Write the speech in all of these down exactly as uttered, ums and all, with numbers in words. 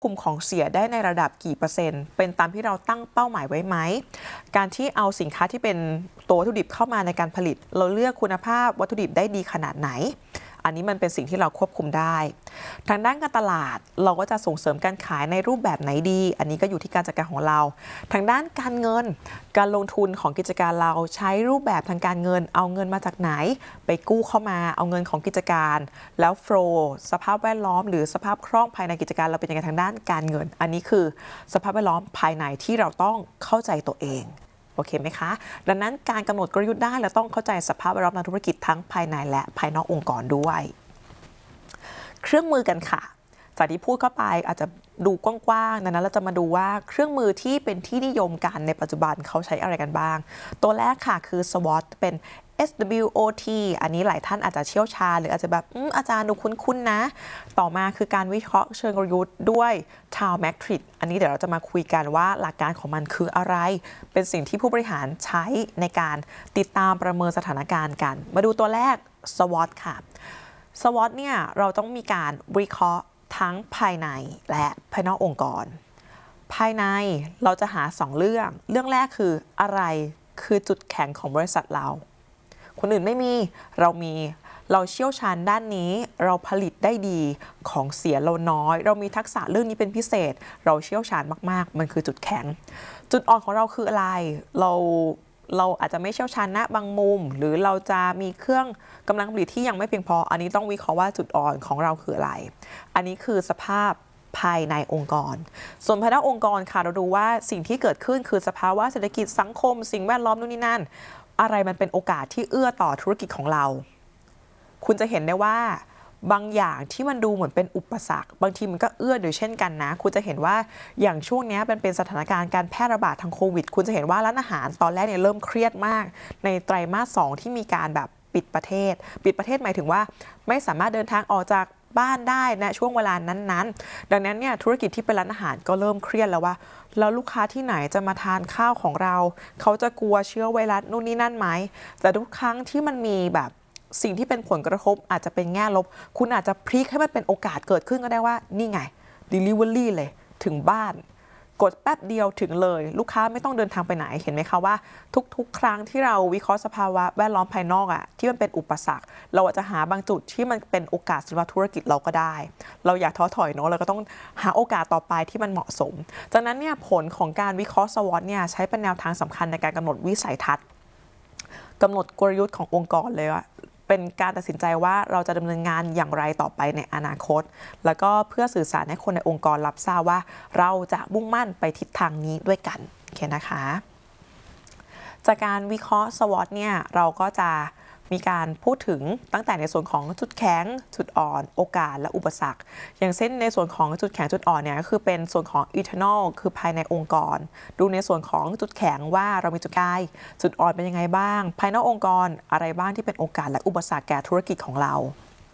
คุมของเสียได้ในระดับกี่เปอร์เซ็นต์เป็นตามที่เราตั้งเป้าหมายไว้ไหมการที่เอาสินค้าที่เป็นตัววัตถุดิบเข้ามาในการผลิตเราเลือกคุณภาพวัตถุดิบได้ดีขนาดไหนอันนี้มันเป็นสิ่งที่เราควบคุมได้ทางด้านการตลาดเราก็จะส่งเสริมการขายในรูปแบบไหนดีอันนี้ก็อยู่ที่การจัดการของเราทางด้านการเงินการลงทุนของกิจการเราใช้รูปแบบทางการเงินเอาเงินมาจากไหนไปกู้เข้ามาเอาเงินของกิจการแล้วโฟลว์สภาพแวดล้อมหรือสภาพคล่องภายในกิจการเราเป็นยังไงทางด้านการเงินอันนี้คือสภาพแวดล้อมภายในที่เราต้องเข้าใจตัวเองโอเคไหมคะดังนั้นการกำหนดกลยุทธ์ได้เราต้องเข้าใจสภาพแวดล้อมทางธุรกิจทั้งภายในและภายนอกองค์กรด้วยเครื่องมือกันค่ะจากที่พูดเข้าไปอาจจะดูกว้างๆดังนั้นเราจะมาดูว่าเครื่องมือที่เป็นที่นิยมกันในปัจจุบันเขาใช้อะไรกันบ้างตัวแรกค่ะคือ สวอต เป็น เอส ดับเบิลยู โอ ที อันนี้หลายท่านอาจจะเชี่ยวชาญหรืออาจจะแบบออาจารย์ดูคุ้นๆนะต่อมาคือการวิเคราะห์เชิงกลยุทธ์ด้วย ทาว แมทริกซ์ อันนี้เดี๋ยวเราจะมาคุยกันว่าหลักการของมันคืออะไรเป็นสิ่งที่ผู้บริหารใช้ในการติดตามประเมินสถานการณ์กันมาดูตัวแรก สวอต ค่ะ สวอต เนี่ยเราต้องมีการวิเคราะห์ทั้งภายในและภายนอกองค์กรภายในเราจะหาสองเรื่องเรื่องแรกคืออะไรคือจุดแข็งของบริษัทเราคนอื่นไม่มีเรามีเราเชี่ยวชาญด้านนี้เราผลิตได้ดีของเสียเราน้อยเรามีทักษะเรื่องนี้เป็นพิเศษเราเชี่ยวชาญมากๆมันคือจุดแข็งจุดอ่อนของเราคืออะไรเราเราอาจจะไม่เชี่ยวชาญณบางมุมหรือเราจะมีเครื่องกำลังผลิตที่ยังไม่เพียงพออันนี้ต้องวิเคราะห์ว่าจุดอ่อนของเราคืออะไรอันนี้คือสภาพภายในองค์กรส่วนภายนอกองค์กรค่ะเราดูว่าสิ่งที่เกิดขึ้นคือสภาวะเศรษฐกิจสังคมสิ่งแวดล้อมนู่นนี่นั่นอะไรมันเป็นโอกาสที่เอื้อต่อธุรกิจของเราคุณจะเห็นได้ว่าบางอย่างที่มันดูเหมือนเป็นอุปสรรคบางทีมันก็เอื้อโดยเช่นกันนะคุณจะเห็นว่าอย่างช่วงนี้เป็นเป็นสถานการณ์การแพร่ระบาดทางโควิดคุณจะเห็นว่าร้านอาหารตอนแรกเนี่ยเริ่มเครียดมากในไตรมาสสองที่มีการแบบปิดประเทศปิดประเทศหมายถึงว่าไม่สามารถเดินทางออกจากบ้านได้นะช่วงเวลานั้นๆดังนั้นเนี่ยธุรกิจที่เป็นร้านอาหารก็เริ่มเครียดแล้วว่าแล้วลูกค้าที่ไหนจะมาทานข้าวของเราเขาจะกลัวเชื้อไวรัสนู่นนี่นั่นไหมแต่ทุกครั้งที่มันมีแบบสิ่งที่เป็นผลกระทบอาจจะเป็นแง่ลบคุณอาจจะพลิกให้มันเป็นโอกาสเกิดขึ้นก็ได้ว่านี่ไง delivery เลยถึงบ้านกดแป๊บเดียวถึงเลยลูกค้าไม่ต้องเดินทางไปไหนเห็นไหมคะว่าทุกๆครั้งที่เราวิเคราะห์สภาวะแวดล้อมภายนอกอะที่มันเป็นอุปสรรคเราอาจจะหาบางจุดที่มันเป็นโอกาสสำหรับธุรกิจเราก็ได้เราอยากท้อถอยเนาะเราก็ต้องหาโอกาสต่อไปที่มันเหมาะสมจากนั้นเนี่ยผลของการวิเคราะห์ สวอต เนี่ยใช้เป็นแนวทางสำคัญในการกำหนดวิสัยทัศน์กำหนดกลยุทธ์ขององค์กรเลยว่าเป็นการตัดสินใจว่าเราจะดำเนินงานอย่างไรต่อไปในอนาคตแล้วก็เพื่อสื่อสารให้คนในองค์กรรับทราบว่าเราจะมุ่งมั่นไปทิศทางนี้ด้วยกันโอเคนะคะจากการวิเคราะห์ สวอต เนี่ยเราก็จะมีการพูดถึงตั้งแต่ในส่วนของจุดแข็งจุดอ่อนโอกาสและอุปสรรคอย่างเช่นในส่วนของจุดแข็งจุดอ่อนเนี่ยก็คือเป็นส่วนของ internal คือภายในองค์กรดูในส่วนของจุดแข็งว่าเรามีจุดกายจุดอ่อนเป็นยังไงบ้างภายนอกองค์กรอะไรบ้างที่เป็นโอกาสและอุปสรรคแก่ธุรกิจของเรา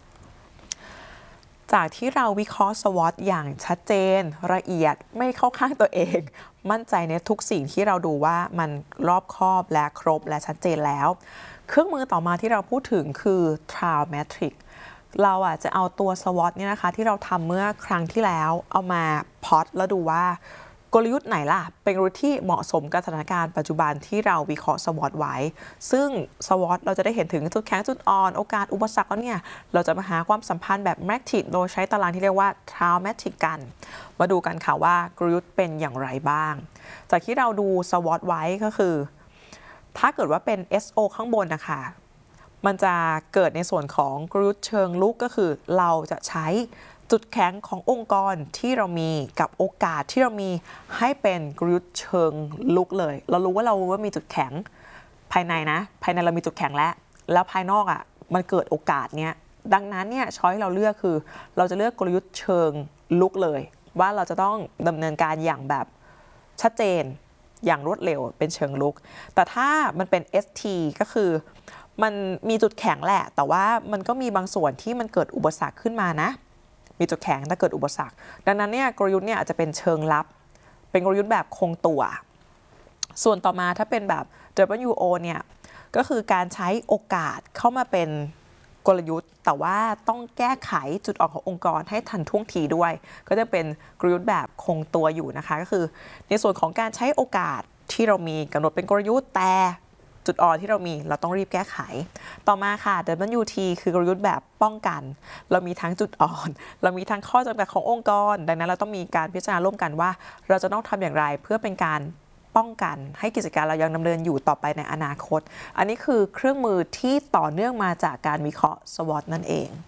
จากที่เราวิเคราะห์ สวอต อย่างชัดเจนละเอียดไม่เข้าข้างตัวเองมั่นใจในทุกสิ่งที่เราดูว่ามันรอบคอบและครบและชัดเจนแล้วเครื่องมือต่อมาที่เราพูดถึงคือ ทาว แมทริกซ์ เราอ่ะจะเอาตัว สวอต เนี่ยนะคะที่เราทำเมื่อครั้งที่แล้วเอามาพอตแล้วดูว่ากลยุทธ์ไหนล่ะเป็นกลยุทธ์ที่เหมาะสมกับสถานการณ์ปัจจุบันที่เราวิเคราะห์ สวอต ไว้ซึ่ง สวอต เราจะได้เห็นถึงจุดแข็งจุดอ่อนโอกาสอุปสรรคแล้วเนี่ยเราจะมาหาความสัมพันธ์แบบแมทริกซ์โดยใช้ตารางที่เรียกว่า ทาว แมทริกซ์ กันมาดูกันค่ะว่ากลยุทธ์เป็นอย่างไรบ้างจากที่เราดู สวอต ไว้ก็คือถ้าเกิดว่าเป็น เอส โอ ข้างบนนะคะมันจะเกิดในส่วนของกลยุทธ์เชิงลุกก็คือเราจะใช้จุดแข็งขององค์กรที่เรามีกับโอกาสที่เรามีให้เป็นกลยุทธ์เชิงลุกเลยเรารู้ว่าเราว่ามีจุดแข็งภายในนะภายในเรามีจุดแข็งแล้วแล้วภายนอกอ่ะมันเกิดโอกาสเนี้ยดังนั้นเนี่ยช้อยเราเลือกคือเราจะเลือกกลยุทธ์เชิงลุกเลยว่าเราจะต้องดำเนินการอย่างแบบชัดเจนอย่างรวดเร็วเป็นเชิงลุกแต่ถ้ามันเป็น เอส ที ก็คือมันมีจุดแข็งแหละแต่ว่ามันก็มีบางส่วนที่มันเกิดอุปสรรคขึ้นมานะมีจุดแข็งถ้าเกิดอุปสรรคดังนั้นเนี่ยกลยุทธ์เนี่ยอาจจะเป็นเชิงลับเป็นกลยุทธ์แบบคงตัวส่วนต่อมาถ้าเป็นแบบ ดับเบิลยู โอ เนี่ยก็คือการใช้โอกาสเข้ามาเป็นกลยุทธ์แต่ว่าต้องแก้ไขจุดอ่อนขององค์กรให้ทันท่วงทีด้วยก็จะเป็นกลยุทธ์แบบคงตัวอยู่นะคะก็คือในส่วนของการใช้โอกาสที่เรามีกำหนดเป็นกลยุทธ์แต่จุดอ่อนที่เรามีเราต้องรีบแก้ไขต่อมาค่ะ ดับเบิลยู ที คือกลยุทธ์แบบป้องกันเรามีทั้งจุดอ่อนเรามีทั้งข้อจำกัดขององค์กรดังนั้นเราต้องมีการพิจารณาร่วมกันว่าเราจะต้องทำอย่างไรเพื่อเป็นการป้องกันให้กิจการเรายังดำเนินอยู่ต่อไปในอนาคตอันนี้คือเครื่องมือที่ต่อเนื่องมาจากการวิเคราะห์ สวอต นั่นเอง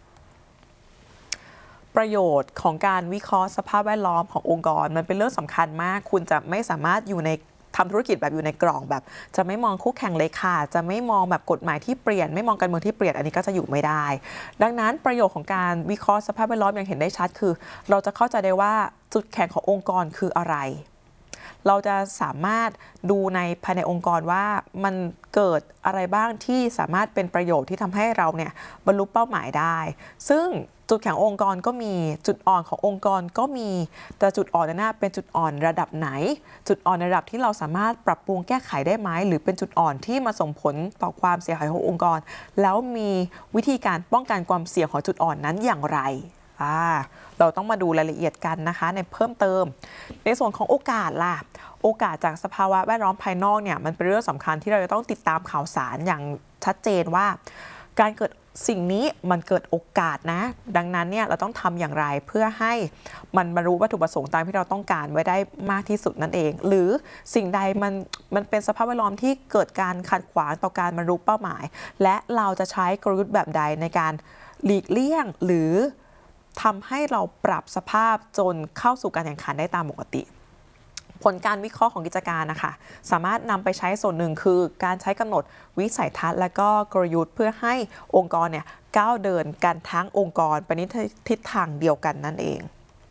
ประโยชน์ของการวิเคราะห์สภาพแวดล้อมขององค์กรมันเป็นเรื่องสำคัญมากคุณจะไม่สามารถอยู่ในทำธุรกิจแบบอยู่ในกล่องแบบจะไม่มองคู่แข่งเลยค่ะจะไม่มองแบบกฎหมายที่เปลี่ยนไม่มองการเมืองที่เปลี่ยนอันนี้ก็จะอยู่ไม่ได้ดังนั้นประโยชน์ของการวิเคราะห์สภาพแวดล้อมอย่างเห็นได้ชัดคือเราจะเข้าใจได้ว่าจุดแข็งขององค์กรคืออะไรเราจะสามารถดูในภายในองค์กรว่ามันเกิดอะไรบ้างที่สามารถเป็นประโยชน์ที่ทำให้เราเนี่ยบรรลุเป้าหมายได้ซึ่งจุดแข็งองค์กรก็มีจุดอ่อนขององค์กรก็มีแต่จุดอ่อนนั้นเป็นจุดอ่อนระดับไหนจุดอ่อนในระดับที่เราสามารถปรับปรุงแก้ไขได้ไหมหรือเป็นจุดอ่อนที่มาส่งผลต่อความเสียหายขององค์กรแล้วมีวิธีการป้องกันความเสี่ยงของจุดอ่อนนั้นอย่างไรอ่าเราต้องมาดูรายละเอียดกันนะคะในเพิ่มเติมในส่วนของโอกาสล่ะโอกาสจากสภาวะแวดล้อมภายนอกเนี่ยมันเป็นเรื่องสำคัญที่เราจะต้องติดตามข่าวสารอย่างชัดเจนว่าการเกิดสิ่งนี้มันเกิดโอกาสนะดังนั้นเนี่ยเราต้องทำอย่างไรเพื่อให้มันบรรลุวัตถุประสงค์ตามที่เราต้องการไว้ได้มากที่สุดนั่นเองหรือสิ่งใดมันมันเป็นสภาพแวดล้อมที่เกิดการขัดขวางต่อการบรรลุเป้าหมายและเราจะใช้กลยุทธ์แบบใดในการหลีกเลี่ยงหรือทำให้เราปรับสภาพจนเข้าสู่การแข่งขันได้ตามปกติผลการวิเคราะห์ของกิจการนะคะสามารถนำไปใช้ส่วนหนึ่งคือการใช้กำหนดวิสัยทัศน์และก็กลยุทธ์เพื่อให้องค์กรเนี่ยก้าวเดินกันทั้งองค์กรไปในทิศทางเดียวกันนั่นเอง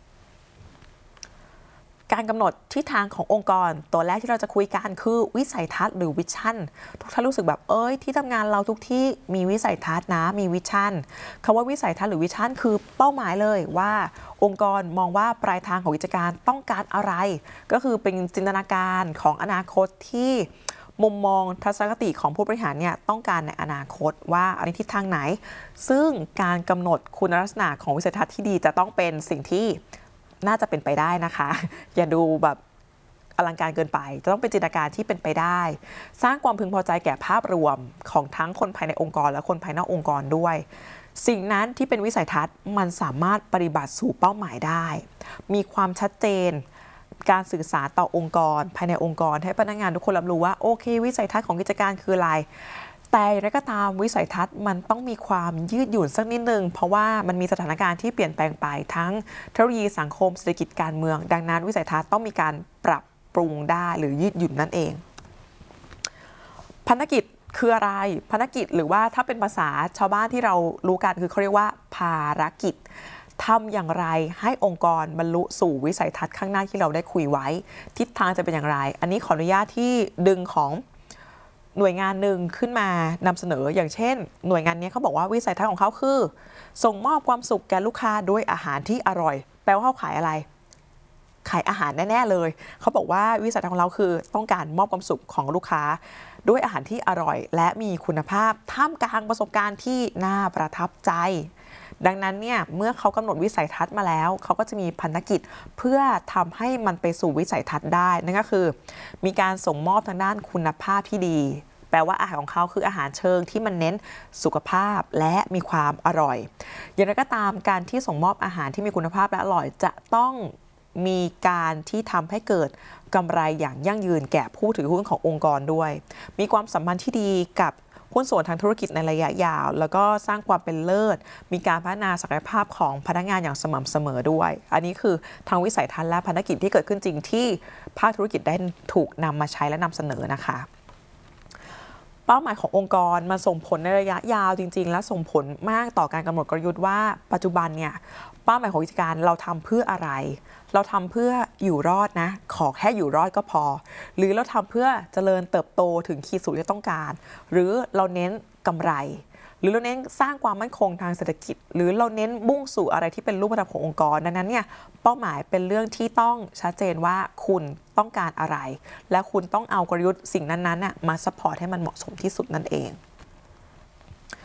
การกำหนดทิศทางขององค์กรตัวแรกที่เราจะคุยกันคือวิสัยทัศน์หรือวิชั่นทุกท่านรู้สึกแบบเอ้ยที่ทำงานเราทุกที่มีวิสัยทัศน์นะมีวิชั่นคำว่าวิสัยทัศน์หรือวิชั่นคือเป้าหมายเลยว่าองค์กรมองว่าปลายทางของกิจการต้องการอะไรก็คือเป็นจินตนาการของอนาคตที่มุมมองทัศนคติของผู้บริหารเนี่ยต้องการในอนาคตว่าอันนี้ทิศทางไหนซึ่งการกำหนดคุณลักษณะของวิสัยทัศน์ที่ดีจะต้องเป็นสิ่งที่น่าจะเป็นไปได้นะคะอย่าดูแบบอลังการเกินไปจะต้องเป็นจินตนาการที่เป็นไปได้สร้างความพึงพอใจแก่ภาพรวมของทั้งคนภายในองค์กรและคนภายนอกองค์กรด้วยสิ่งนั้นที่เป็นวิสัยทัศน์มันสามารถปฏิบัติสู่เป้าหมายได้มีความชัดเจนการสื่อสารต่อองค์กรภายในองค์กรให้พนักงานทุกคนรับรู้ว่าโอเควิสัยทัศน์ของกิจการคืออะไรแต่อะไรก็ตามวิสัยทัศน์มันต้องมีความยืดหยุ่นสักนิดนึงเพราะว่ามันมีสถานการณ์ที่เปลี่ยนแปลงไปทั้งเทคโนโลยีสังคมเศรษฐกิจการเมืองดังนั้นวิสัยทัศน์ต้องมีการปรับปรุงได้หรือยืดหยุ่นนั่นเองภารกิจคืออะไรภารกิจหรือว่าถ้าเป็นภาษาชาวบ้านที่เรารู้กันคือเขาเรียกว่าภารกิจทำอย่างไรให้องค์กรบรรลุสู่วิสัยทัศน์ข้างหน้าที่เราได้คุยไว้ทิศทางจะเป็นอย่างไรอันนี้ขออนุญาตที่ดึงของหน่วยงานหนึ่งขึ้นมานำเสนออย่างเช่นหน่วยงานนี้เขาบอกว่าวิสัยทัศน์ของเขาคือส่งมอบความสุขแก่ลูกค้าด้วยอาหารที่อร่อยแปลว่าเขาขายอะไรขายอาหารแน่ๆเลยเขาบอกว่าวิสัยทัศน์ของเราคือต้องการมอบความสุขของลูกค้าด้วยอาหารที่อร่อยและมีคุณภาพท่ามกลางประสบการณ์ที่น่าประทับใจดังนั้นเนี่ยเมื่อเขากำหนดวิสัยทัศน์มาแล้วเขาก็จะมีภารกิจเพื่อทำให้มันไปสู่วิสัยทัศน์ได้นั่นก็คือมีการส่งมอบทางด้านคุณภาพที่ดีแปลว่าอาหารของเขาคืออาหารเชิงที่มันเน้นสุขภาพและมีความอร่อยอย่างไรก็ตามการที่ส่งมอบอาหารที่มีคุณภาพและอร่อยจะต้องมีการที่ทำให้เกิดกำไรอย่างยั่งยืนแก่ผู้ถือหุ้นขององค์กรด้วยมีความสัมพันธ์ที่ดีกับหุ้นส่วนทางธุรกิจในระยะยาวแล้วก็สร้างความเป็นเลิศมีการพัฒนาศักยภาพของพนักงานอย่างสม่ำเสมอด้วยอันนี้คือทางวิสัยทัศน์และภารกิจที่เกิดขึ้นจริงที่ภาคธุรกิจได้ถูกนำมาใช้และนำเสนอนะคะเป้าหมายขององค์กรมาส่งผลในระยะยาวจริงๆและส่งผลมากต่อการกำหนดกลยุทธ์ว่าปัจจุบันเนี่ยเป้าหมายของกิจการเราทำเพื่ออะไรเราทำเพื่ออยู่รอดนะขอแค่อยู่รอดก็พอหรือเราทำเพื่อเจริญเติบโตถึงขีดสุดที่ต้องการหรือเราเน้นกำไรหรือเราเน้นสร้างความมั่นคงทางเศรษฐกิจหรือเราเน้นมุ่งสู่อะไรที่เป็นรูปธรรมขององค์กรดังนั้นเนี่ยเป้าหมายเป็นเรื่องที่ต้องชัดเจนว่าคุณต้องการอะไรและคุณต้องเอากลยุทธ์สิ่งนั้นๆน่ะมาซัพพอร์ตให้มันเหมาะสมที่สุดนั่นเอง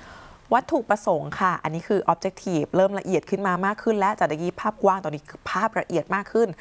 วัตถุประสงค์ค่ะอันนี้คือ objective เริ่มละเอียดขึ้นมามากขึ้นและจากเมื่อกี้ภาพกว้างตอนนี้คือภาพละเอียดมากขึ้น